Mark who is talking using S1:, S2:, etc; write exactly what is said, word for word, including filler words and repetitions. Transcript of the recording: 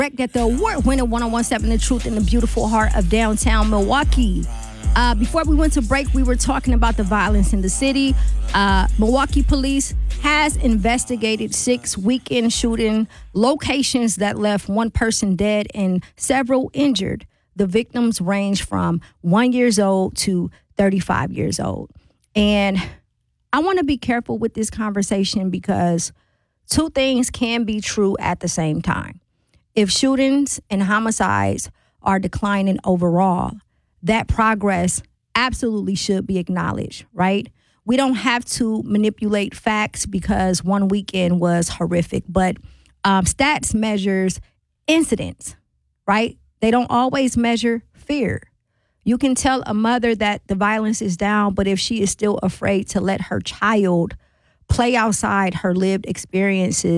S1: Correct at the award-winning one oh one point seven The Truth in the beautiful heart of downtown Milwaukee. Uh, before we went to break, we were talking about the violence in the city. Uh, Milwaukee police has investigated six weekend shooting locations that left one person dead and several injured. The victims range from one years old to thirty-five years old. And I want to be careful with this conversation because two things can be true at the same time. If shootings and homicides are declining overall, that progress absolutely should be acknowledged, right? We don't have to manipulate facts because one weekend was horrific, but um, stats measures incidents, right? They don't always measure fear. You can tell a mother that the violence is down, but if she is still afraid to let her child play outside her lived experiences,